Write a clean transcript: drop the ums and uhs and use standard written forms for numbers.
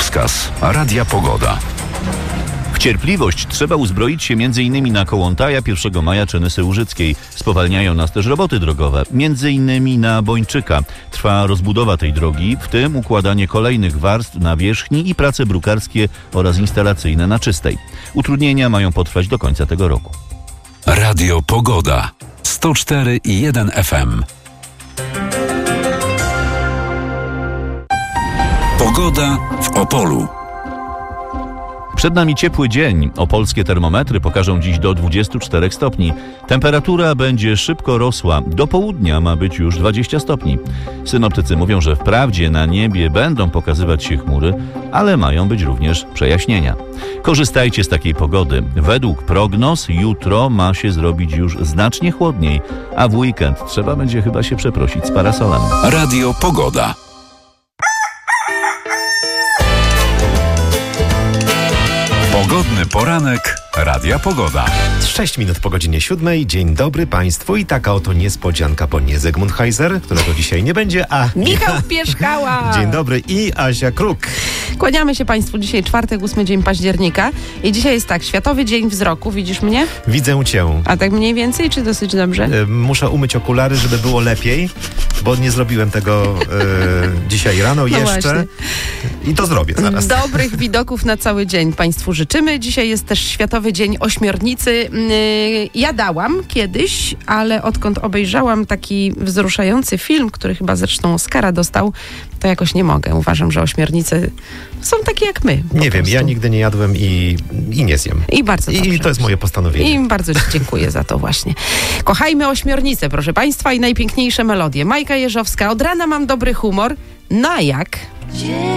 Drogowskaz Radia Pogoda. W cierpliwość trzeba uzbroić się m.in. na Kołłątaja, 1 maja czy Nysy Łużyckiej. Spowalniają nas też roboty drogowe, m.in. na Bończyka. Trwa rozbudowa tej drogi, w tym układanie kolejnych warstw na wierzchni i prace brukarskie oraz instalacyjne na Czystej. Utrudnienia mają potrwać do końca tego roku. Radio Pogoda 104,1 FM. Pogoda w Opolu. Przed nami ciepły dzień. Opolskie termometry pokażą dziś do 24 stopni. Temperatura będzie szybko rosła. Do południa ma być już 20 stopni. Synoptycy mówią, że wprawdzie na niebie będą pokazywać się chmury, ale mają być również przejaśnienia. Korzystajcie z takiej pogody. Według prognoz jutro ma się zrobić już znacznie chłodniej, a w weekend trzeba będzie chyba się przeprosić z parasolem. Radio Pogoda. Pogodny poranek Radia Pogoda. 6 minut po godzinie 7. Dzień dobry Państwu i taka oto niespodzianka, bo nie Zygmunt Heiser, którego dzisiaj nie będzie, a Michał Pierzchała. Dzień dobry i Asia Kruk. Kłaniamy się Państwu dzisiaj czwartek, 8 dzień października i dzisiaj jest tak, Światowy Dzień Wzroku, widzisz mnie? Widzę Cię. A tak mniej więcej, czy dosyć dobrze? Muszę umyć okulary, żeby było lepiej, bo nie zrobiłem tego dzisiaj rano No jeszcze właśnie. I to zrobię zaraz. Dobrych widoków na cały dzień Państwu życzymy. Dzisiaj jest też Światowy Dzień Ośmiornicy. Ja dałam kiedyś, ale odkąd obejrzałam taki wzruszający film, który chyba zresztą Oscara dostał, to jakoś nie mogę. Uważam, że ośmiornice są takie jak my. Nie wiem, ja nigdy nie jadłem i nie zjem. I bardzo dobrze. I to jest moje postanowienie. I bardzo Ci dziękuję za to właśnie. Kochajmy ośmiornicę, proszę Państwa, i najpiękniejsze melodie. Majka Jeżowska. Od rana mam dobry humor. No a jak?